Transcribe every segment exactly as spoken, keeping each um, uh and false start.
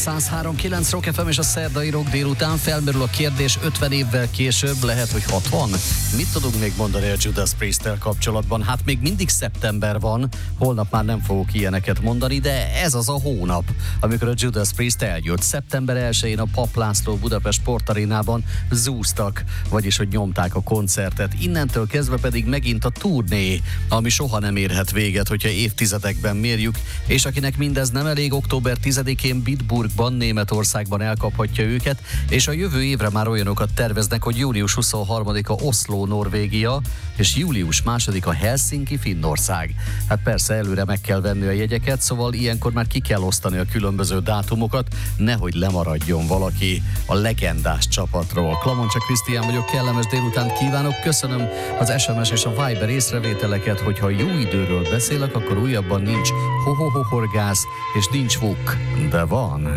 száz három kilenc Rock ef em és a szerdai Rock délután. Felmerül a kérdés, ötven évvel később lehet, hogy hatvan? Mit tudunk még mondani a Judas Priest-tel kapcsolatban? Hát még mindig szeptember van, holnap már nem fogok ilyeneket mondani, de ez az a hónap, amikor a Judas Priest eljött. szeptember elsején a Papp László Budapest Sportarénában zúztak, vagyis hogy nyomták a koncertet. Innentől kezdve pedig megint a turné, ami soha nem érhet véget, hogyha évtizedekben mérjük, és akinek mindez nem elég, október tizedikén Bitburgban, Németországban elkaphatja őket, és a jövő évre már olyanokat terveznek, hogy július huszonharmadika Oszló, Norvégia, és július másodika Helsinki, Finnország. Hát persze előre meg kell venni a jegyeket, szóval ilyenkor már ki kell osztani a különböző dátumokat, nehogy lemaradjon valaki a legendás csapatról. Klamoncsa Krisztián vagyok, kellemes délután kívánok, köszönöm az es em es és a Viber észrevételeket, hogyha jó időről beszélek, akkor újabban nincs ho-ho-ho-horgász, és nincs vuk, de van.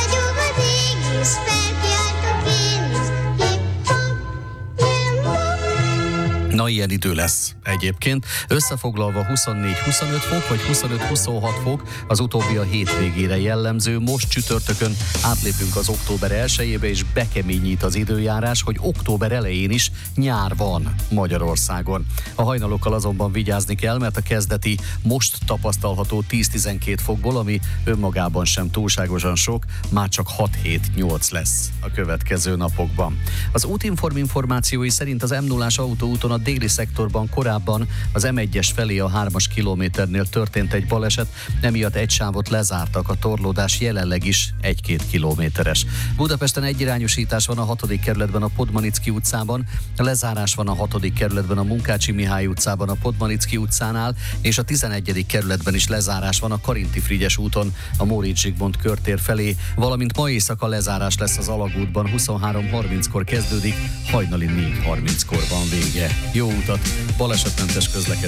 Na, ilyen idő lesz egyébként. Összefoglalva huszonnégy huszonöt fok, vagy huszonöt huszonhat fok, az utóbbi a hétvégére jellemző. Most csütörtökön átlépünk az október elsejébe, és bekeményít az időjárás, hogy október elején is nyár van Magyarországon. A hajnalokkal azonban vigyázni kell, mert a kezdeti, most tapasztalható tíz-tizenkét fokból, ami önmagában sem túlságosan sok, már csak hat-hét-nyolc lesz a következő napokban. Az Útinform információi szerint az em nullás autóúton a déli szektorban korábban az em egyes felé a hármas kilométernél történt egy baleset, emiatt egy sávot lezártak, a torlódás jelenleg is egy-két kilométeres. Budapesten egyirányosítás van a hatodik kerületben a Podmanicki utcában, lezárás van a hatodik kerületben a Munkácsi Mihály utcában a Podmanicki utcánál, és a tizenegyedik kerületben is lezárás van a Karinti Frigyes úton a Móricz Zsigmond körtér felé, valamint ma éjszaka lezárás lesz az Alagútban, huszonhárom harminckor kezdődik, hajnali négy harminckor van vége. Jó utat, balesetmentes közlekedés.